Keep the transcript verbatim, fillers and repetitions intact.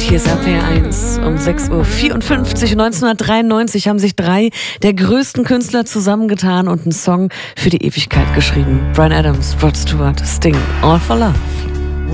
Hier ist R P R eins um sechs Uhr vierundfünfzig. neunzehnhundertdreiundneunzig haben sich drei der größten Künstler zusammengetan und einen Song für die Ewigkeit geschrieben. Bryan Adams, Rod Stewart, Sting, All for Love.